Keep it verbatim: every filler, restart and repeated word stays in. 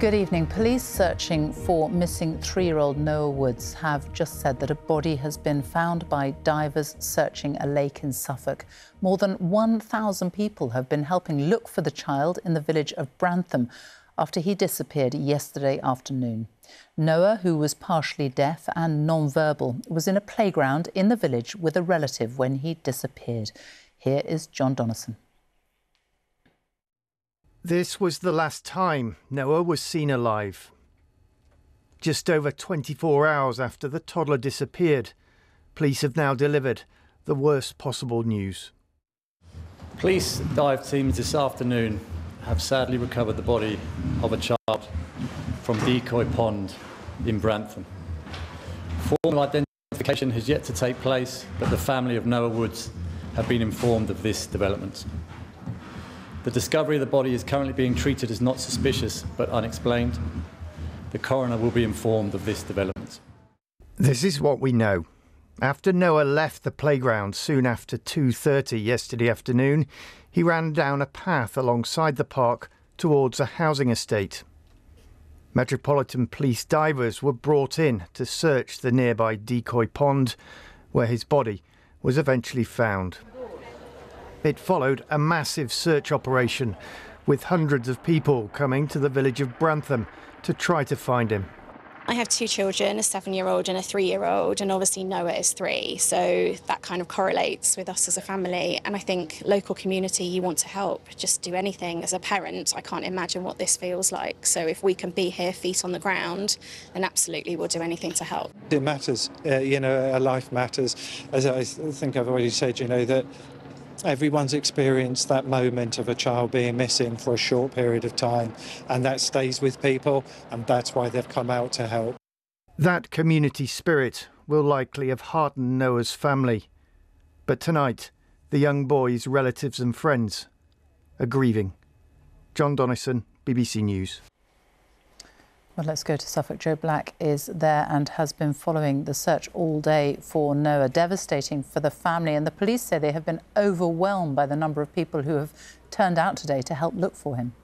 Good evening. Police searching for missing three-year-old Noah Woods have just said that a body has been found by divers searching a lake in Suffolk. More than one thousand people have been helping look for the child in the village of Brantham after he disappeared yesterday afternoon. Noah, who was partially deaf and non-verbal, was in a playground in the village with a relative when he disappeared. Here is John Donnison. This was the last time Noah was seen alive. Just over twenty-four hours after the toddler disappeared, police have now delivered the worst possible news. Police dive teams this afternoon have sadly recovered the body of a child from Decoy Pond in Brantham. Formal identification has yet to take place, but the family of Noah Woods have been informed of this development. The discovery of the body is currently being treated as not suspicious but unexplained. The coroner will be informed of this development. This is what we know. After Noah left the playground soon after two thirty yesterday afternoon, he ran down a path alongside the park towards a housing estate. Metropolitan Police divers were brought in to search the nearby Decoy Pond, where his body was eventually found. It followed a massive search operation, with hundreds of people coming to the village of Brantham to try to find him. I have two children, a seven-year-old and a three-year-old, and obviously Noah is three, so that kind of correlates with us as a family. And I think local community, you want to help, just do anything. As a parent, I can't imagine what this feels like. So if we can be here, feet on the ground, then absolutely we'll do anything to help. It matters, uh, you know, a life matters. As I think I've already said, you know, that everyone's experienced that moment of a child being missing for a short period of time, and that stays with people, and that's why they've come out to help. That community spirit will likely have heartened Noah's family. But tonight, the young boy's relatives and friends are grieving. John Donnison, B B C News. Well, let's go to Suffolk. Joe Black is there and has been following the search all day for Noah. Devastating for the family, and the police say they have been overwhelmed by the number of people who have turned out today to help look for him.